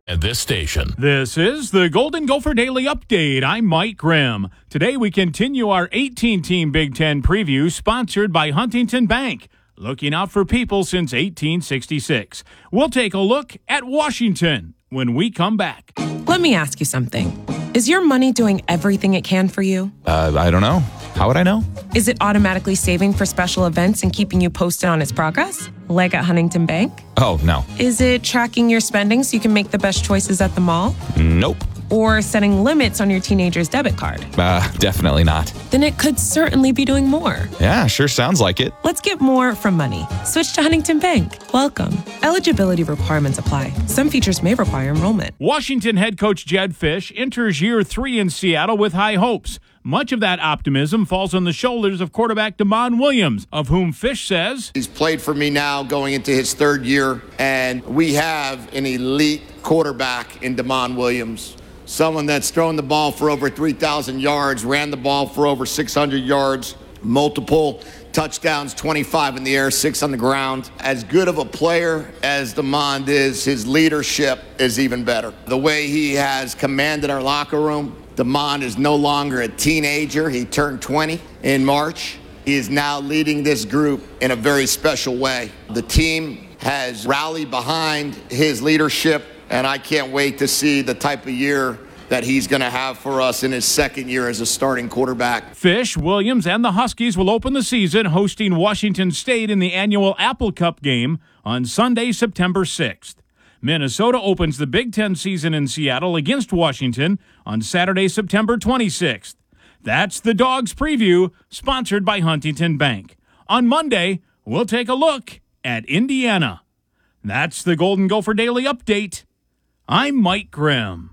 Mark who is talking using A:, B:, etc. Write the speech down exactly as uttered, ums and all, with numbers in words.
A: At this station.
B: This is the Golden Gopher Daily Update. I'm Mike Grimm. Today we continue our eighteen-team Big Ten preview sponsored by Huntington Bank. Looking out for people since eighteen sixty-six. We'll take a look at Washington when we come back.
C: Let me ask you something. Is your money doing everything it can for you?
D: Uh, I don't know. How would I know?
C: Is it automatically saving for special events and keeping you posted on its progress? Like at Huntington Bank?
D: Oh, no.
C: Is it tracking your spending so you can make the best choices at the mall?
D: Nope.
C: Or setting limits on your teenager's debit card?
D: Uh, definitely not.
C: Then it could certainly be doing more.
D: Yeah, sure sounds like it.
C: Let's get more from money. Switch to Huntington Bank. Welcome. Eligibility requirements apply. Some features may require enrollment.
B: Washington head coach Jedd Fisch enters year three in Seattle with high hopes. Much of that optimism falls on the shoulders of quarterback Demond Williams, of whom Fisch says,
E: he's played for me now going into his third year, and we have an elite quarterback in Demond Williams. Someone that's thrown the ball for over three thousand yards, ran the ball for over six hundred yards, multiple touchdowns, twenty-five in the air, six on the ground. As good of a player as Demond is, his leadership is even better. The way he has commanded our locker room, Demond is no longer a teenager. He turned twenty in March. He is now leading this group in a very special way. The team has rallied behind his leadership, and I can't wait to see the type of year that he's going to have for us in his second year as a starting quarterback.
B: Fisch, Williams, and the Huskies will open the season hosting Washington State in the annual Apple Cup game on Sunday, September sixth. Minnesota opens the Big Ten season in Seattle against Washington on Saturday, September twenty-sixth. That's the Dogs preview, sponsored by Huntington Bank. On Monday, we'll take a look at Indiana. That's the Golden Gopher Daily Update. I'm Mike Grimm.